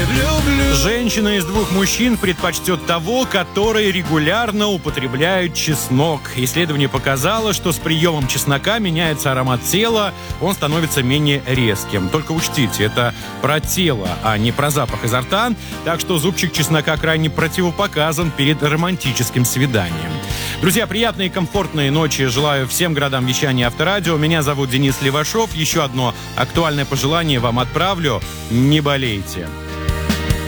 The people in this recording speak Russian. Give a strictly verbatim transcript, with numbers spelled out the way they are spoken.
люблю. Женщина из двух мужчин предпочтет того, который регулярно употребляет чеснок. Исследование показало, что с приемом чеснока меняется аромат тела, он становится менее резким. Только учтите, это про тело, а не про запах изо рта. Так что зубчик чеснока крайне противопоказан перед романтическим свиданием. Друзья, приятной и комфортной ночи желаю всем городам вещания Авторадио. Меня зовут Денис Левашов. Еще одно актуальное пожелание вам отправлю. Не болейте.